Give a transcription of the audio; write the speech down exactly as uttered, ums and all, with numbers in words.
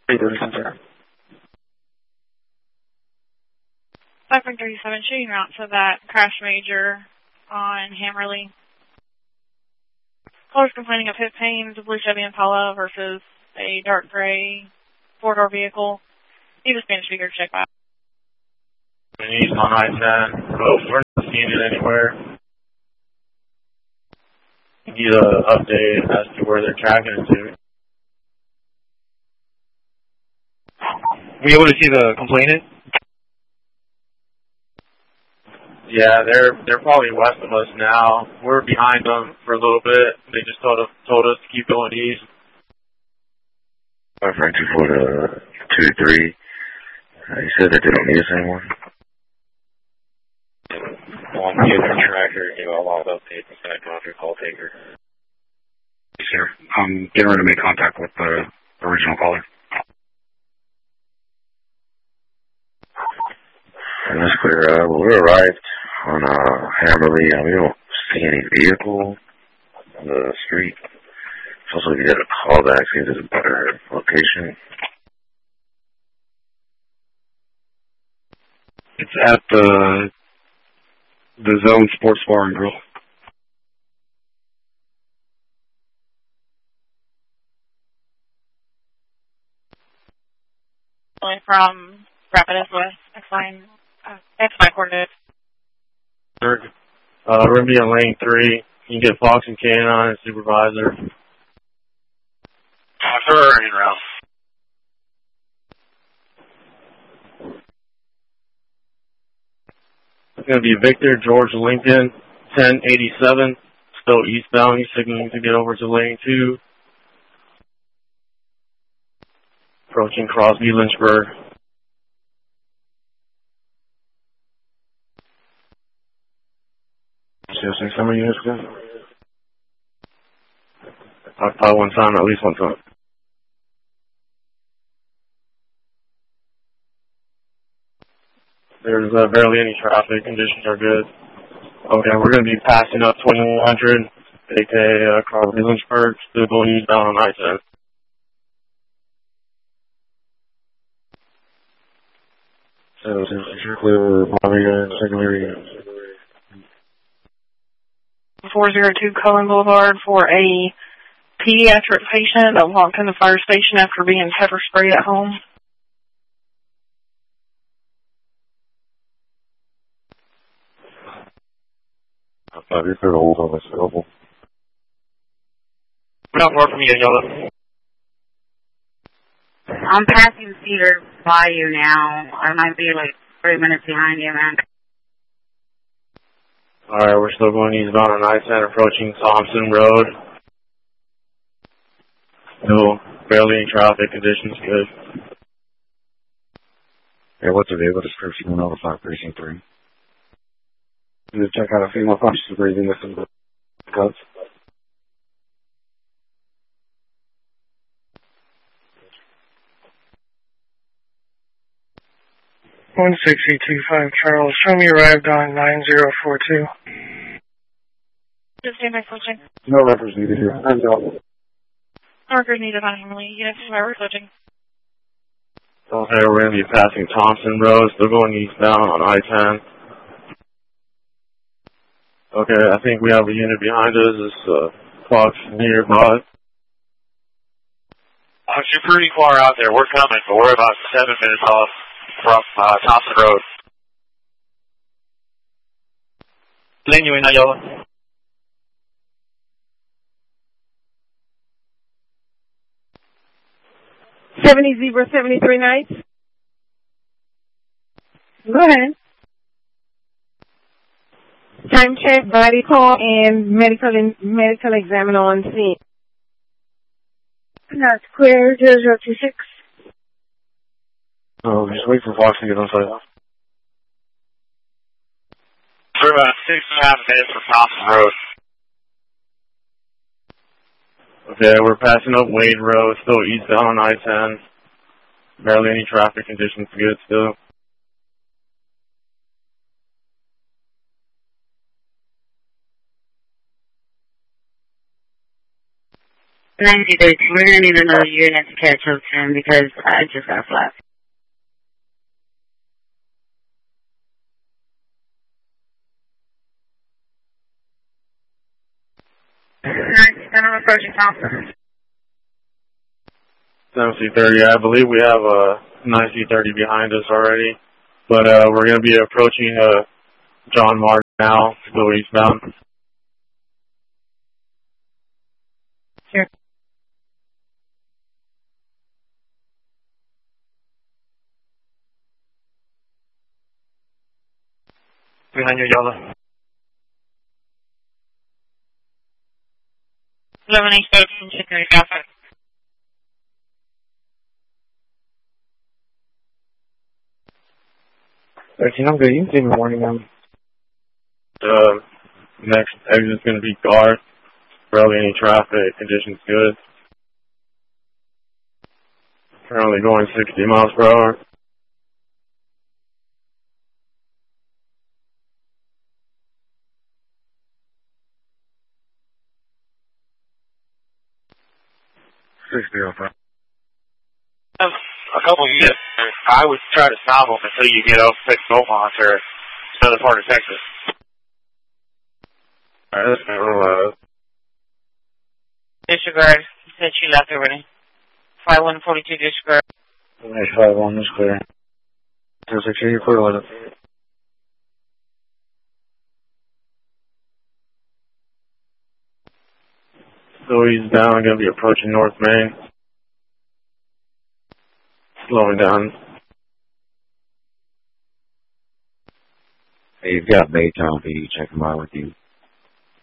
Hey, this is Center. five thirty-seven, shooting route for that crash major on Hammerly. Caller's complaining of hip pains, a blue Chevy Impala versus a dark gray four-door vehicle. Need a Spanish speaker to check out. He's on I ten. Oh, we're not seeing it anywhere. Need an update as to where they're tracking it to. Were you able to see the complainant? Yeah, they're they're probably west of us now. We're behind them for a little bit. They just told us told us to keep going east. five nine two four to two three. Uh, he said that they don't need us anymore. On the other tracker, give a lot of updates instead of your call taker. Yes, sir. I'm getting ready to make contact with the original caller. And that's clear. Uh, well, we arrived on uh, Hammerly. Uh, we don't see any vehicle on the street. So also, if you get a call back, see if there's a better location. It's at the the Zone Sports Bar and Grill. From Rapids West, X-Line, uh, X-Line coordinates. Uh, we're going to be on lane three. You can get Fox and Canine and Supervisor. Uh, for in route. It's going to be Victor George Lincoln, ten eighty-seven, still eastbound. He's signaling to get over to lane two. Approaching Crosby Lynchburg. Seriously, some of you guys good? Octopi one time, at least one time. There's uh, barely any traffic. Conditions are good. Okay, we're going to be passing up twenty-one hundred, aka uh, Crosby Lynchburg, still going eastbound on I ten. So, you're clear, Bobby, and secondary. four oh two Cullen Boulevard for a pediatric patient that walked in the fire station after being pepper sprayed at home. Five, you're clear to hold on this available. We're not far from you, y'all. I'm passing Cedar by you now. I might be like three minutes behind you, man. Alright, we're still going eastbound on I ten, approaching Thompson Road. Still barely any traffic, conditions good. Yeah, what's the vehicle description? We'll notify precinct three. Just check out a few more punches of breathing with some cuts. one six eight two five Charles, show me arrived on nine zero four two. Just stand by switching. No records needed here. I'm done. No records needed on Hammerly. Units are switching. Okay, we're going to be passing Thompson Road, still going eastbound on I ten. Okay, I think we have a unit behind us. It's uh, Fox nearby. Uh, you're pretty far out there. We're coming, but we're about seven minutes off from uh, Thompson Road. Lane you in, Ayala. seventy Zebra seventy-three Nights. Go ahead. Time check, body call, and medical in, medical examiner on scene. That's clear, zero zero two six. Oh, just wait for Fox to get on site. We're about six and a half minutes from Thompson Road. Okay, we're passing up Wade Road, still eastbound on I ten. Barely any traffic, conditions good still. ninety thirty, we're going to need another unit to catch up to him because I just got flat. I'm approaching Thompson. seven C thirty, I believe we have a nine C thirty behind us already, but uh, we're going to be approaching uh, John Martin now, go eastbound. Sure. Behind you, Yola. eleven East Ocean, Chicory traffic. thirteen, I'm good. You can see me morning now. The next exit's going to be Garth. Barely any traffic. Conditions good. Currently going sixty miles per hour. sixty oh five. A couple of years, I would try to stop them until you get up to Beaumont or another part of Texas. Alright, let's go. Uh, Disregard. You said she left already. five one forty-two disregard. five one is clear. zero six eight, clear with it. So he's down, going to be approaching North Main. Slowing down. Hey, you've got Baytown P D checking by with you.